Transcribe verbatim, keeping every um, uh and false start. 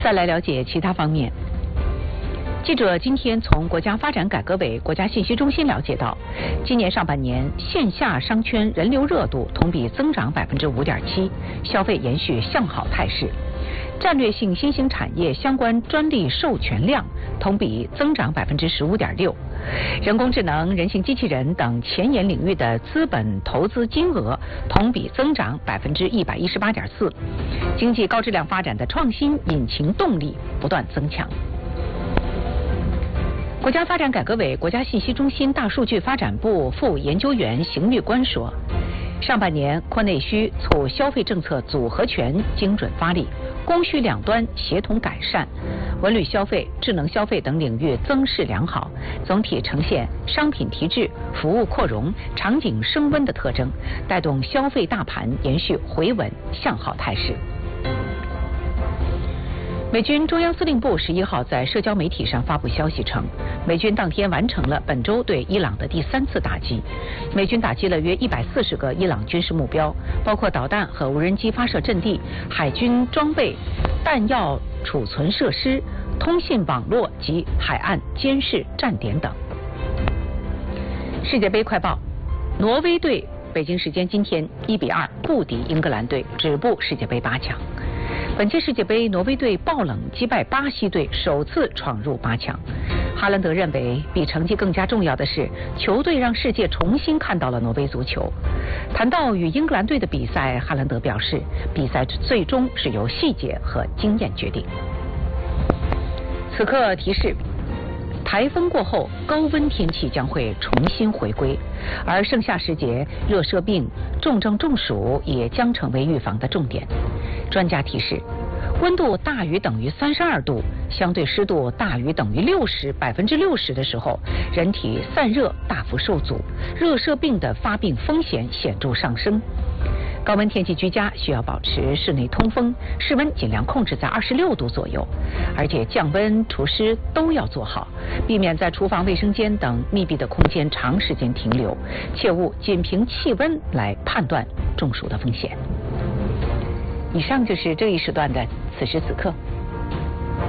再来了解其他方面。记者今天从国家发展改革委国家信息中心了解到，今年上半年线下商圈人流热度同比增长百分之五点七，消费延续向好态势。战略性新兴产业相关专利授权量同比增长百分之十五点六，人工智能、人形机器人等前沿领域的资本投资金额同比增长百分之一百一十八点四，经济高质量发展的创新引擎动力不断增强。国家发展改革委国家信息中心大数据发展部副研究员邢玉官说，上半年扩内需促消费政策组合拳精准发力，供需两端协同改善，文旅消费、智能消费等领域增势良好，总体呈现商品提质、服务扩容、场景升温的特征，带动消费大盘延续回稳向好态势。美军中央司令部十一号在社交媒体上发布消息称，美军当天完成了本周对伊朗的第三次打击。美军打击了约一百四十个伊朗军事目标，包括导弹和无人机发射阵地、海军装备、弹药储存设施、通信网络及海岸监视站点等。世界杯快报：挪威队北京时间今天一比二不敌英格兰队，止步世界杯八强。本届世界杯，挪威队爆冷击败巴西队，首次闯入八强。哈兰德认为，比成绩更加重要的是，球队让世界重新看到了挪威足球。谈到与英格兰队的比赛，哈兰德表示，比赛最终是由细节和经验决定。此刻提示：台风过后，高温天气将会重新回归，而盛夏时节，热射病、重症中暑也将成为预防的重点。专家提示，温度大于等于三十二度，相对湿度大于等于六十百分之六十的时候，人体散热大幅受阻，热射病的发病风险显著上升。高温天气居家需要保持室内通风，室温尽量控制在二十六度左右，而且降温除湿都要做好，避免在厨房、卫生间等密闭的空间长时间停留，切勿仅凭气温来判断中暑的风险。以上就是这一时段的此时此刻。